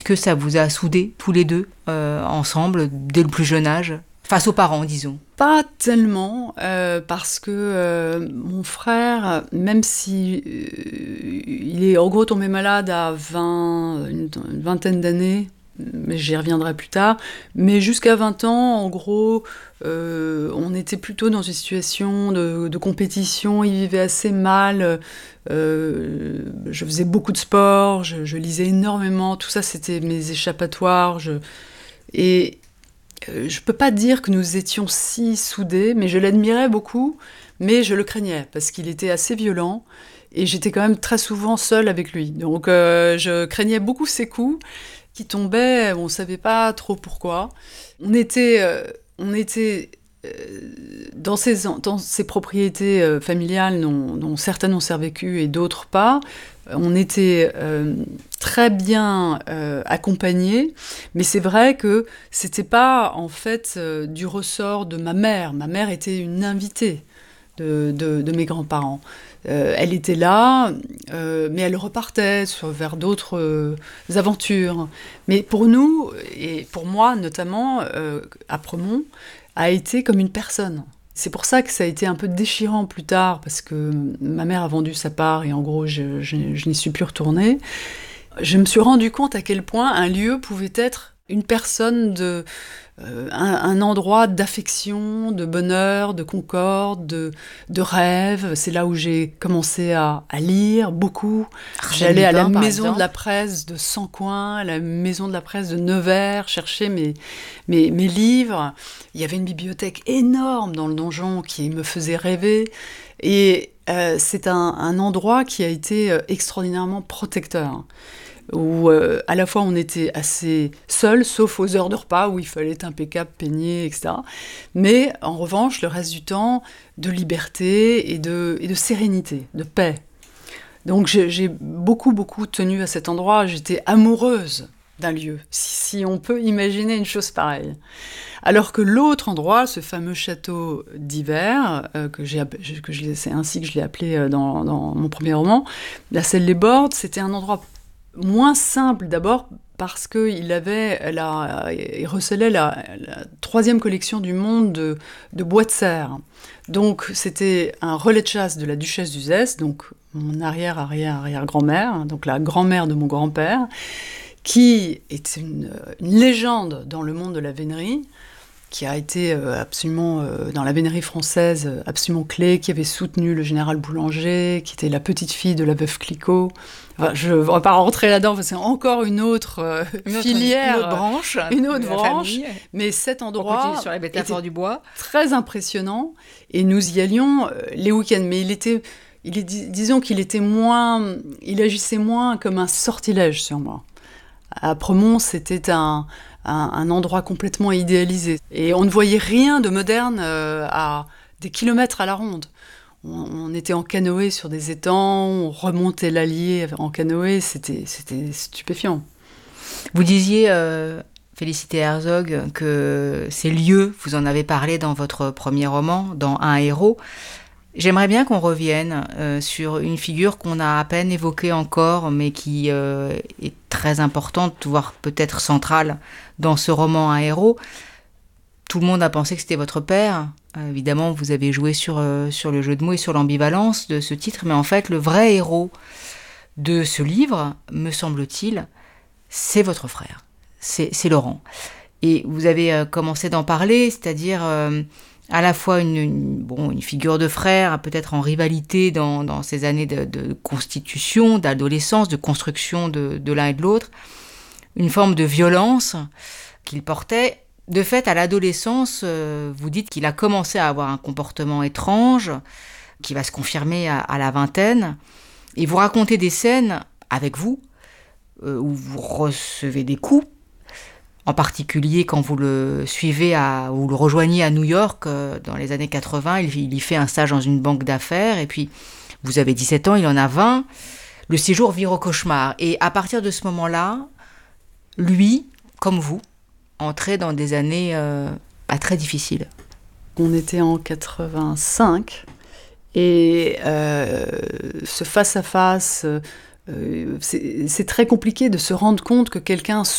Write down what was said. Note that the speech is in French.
Que ça vous a soudés tous les deux, ensemble, dès le plus jeune âge, face aux parents, disons? Pas tellement, parce que mon frère, même si il est en gros tombé malade à une vingtaine d'années, mais j'y reviendrai plus tard, mais jusqu'à 20 ans, en gros, on était plutôt dans une situation de compétition, il vivait assez mal, je faisais beaucoup de sport, je lisais énormément, tout ça c'était mes échappatoires, et je peux pas dire que nous étions si soudés, mais je l'admirais beaucoup, mais je le craignais, parce qu'il était assez violent, et j'étais quand même très souvent seule avec lui. Donc je craignais beaucoup ses coups, qui tombaient, on savait pas trop pourquoi. On était dans ces propriétés familiales dont certaines ont survécu et d'autres pas. On était très bien accompagnés, mais c'est vrai que c'était pas en fait du ressort de ma mère. Ma mère était une invitée de mes grands-parents. Elle était là, mais elle repartait vers d'autres aventures. Mais pour nous, et pour moi notamment, Apremont a été comme une personne. C'est pour ça que ça a été un peu déchirant plus tard, parce que ma mère a vendu sa part et en gros, je n'y suis plus retournée. Je me suis rendu compte à quel point un lieu pouvait être une personne un endroit d'affection, de bonheur, de concorde, de rêve. C'est là où j'ai commencé à lire beaucoup. J'allais à la maison de la presse de Sancoins, à la maison de la presse de Nevers, chercher mes livres. Il y avait une bibliothèque énorme dans le donjon qui me faisait rêver. Et c'est un endroit qui a été extraordinairement protecteur, où à la fois on était assez seuls, sauf aux heures de repas où il fallait être impeccable, peigné, etc. Mais en revanche, le reste du temps, de liberté et de sérénité, de paix. Donc j'ai beaucoup, beaucoup tenu à cet endroit. J'étais amoureuse d'un lieu, si on peut imaginer une chose pareille. Alors que l'autre endroit, ce fameux château d'hiver, c'est ainsi que je l'ai appelé dans mon premier roman, la Selle-les-Bordes, c'était un endroit moins simple d'abord parce qu'il il recelait la troisième collection du monde de bois de serre. Donc c'était un relais de chasse de la duchesse d'Uzès, donc mon arrière-arrière-arrière-grand-mère, donc la grand-mère de mon grand-père, qui est une légende dans le monde de la vénerie, qui a été absolument, dans la vénerie française, absolument clé, qui avait soutenu le général Boulanger, qui était la petite fille de la veuve Clicquot. Enfin, je ne vais pas rentrer là-dedans, parce que c'est encore une autre filière. Une autre branche. Mais cet endroit sur la métaphore du bois. Très impressionnant. Et nous y allions les week-ends. Mais disons qu'il agissait moins comme un sortilège sur moi. À Apremont, c'était un endroit complètement idéalisé. Et on ne voyait rien de moderne à des kilomètres à la ronde. On était en canoë sur des étangs, on remontait l'Allier en canoë, c'était stupéfiant. Vous disiez, Félicité Herzog, que ces lieux, vous en avez parlé dans votre premier roman, dans Un héros. J'aimerais bien qu'on revienne sur une figure qu'on a à peine évoquée encore, mais qui est très importante, voire peut-être centrale dans ce roman Un héros. Tout le monde a pensé que c'était votre père. Évidemment, vous avez joué sur le jeu de mots et sur l'ambivalence de ce titre, mais en fait, le vrai héros de ce livre, me semble-t-il, c'est votre frère, c'est Laurent. Et vous avez commencé d'en parler, c'est-à-dire à la fois une figure de frère, peut-être en rivalité dans ces années de constitution, d'adolescence, de construction de l'un et de l'autre, une forme de violence qu'il portait. De fait, à l'adolescence, vous dites qu'il a commencé à avoir un comportement étrange, qui va se confirmer à la vingtaine, et vous racontez des scènes avec vous, où vous recevez des coups, en particulier quand vous le suivez ou le rejoignez à New York dans les années 80, il y fait un stage dans une banque d'affaires, et puis vous avez 17 ans, il en a 20, le séjour vire au cauchemar. Et à partir de ce moment-là, lui, comme vous, entrait dans des années très difficiles. On était en 85, et ce face-à-face, c'est très compliqué de se rendre compte que quelqu'un